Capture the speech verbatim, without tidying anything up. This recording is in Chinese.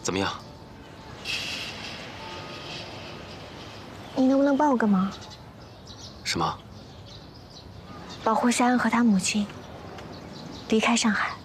怎么样？ 你能不能帮我个忙？ 什么？ 保护夏恩和他母亲离开上海。